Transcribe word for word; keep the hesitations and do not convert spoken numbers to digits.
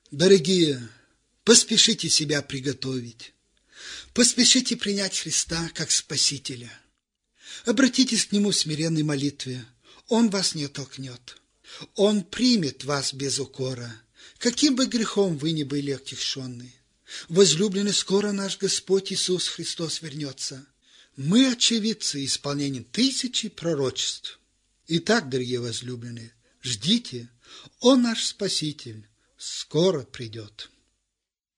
Дорогие, поспешите себя приготовить, поспешите принять Христа как Спасителя. Обратитесь к Нему в смиренной молитве, Он вас не оттолкнет. Он примет вас без укора, каким бы грехом вы ни были отягченны. Возлюбленный, скоро наш Господь Иисус Христос вернется. Мы очевидцы исполнения тысячи пророчеств. Итак, дорогие возлюбленные, ждите, Он наш Спаситель скоро придет.